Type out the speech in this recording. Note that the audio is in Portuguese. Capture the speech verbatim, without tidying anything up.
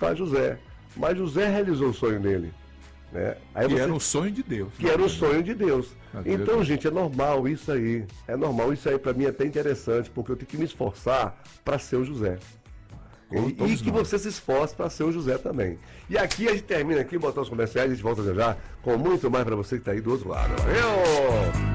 faz José. Mas José realizou o sonho dele. Né? Aí que você... era um sonho de Deus. Que era o sonho de Deus. Então, Deus. gente, é normal isso aí. É normal. Isso aí para mim é até interessante, porque eu tenho que me esforçar para ser o José. E, e que você se esforce para ser o José também. E aqui a gente termina aqui, botar os comerciais, a gente volta já com muito mais para você que está aí do outro lado. Valeu!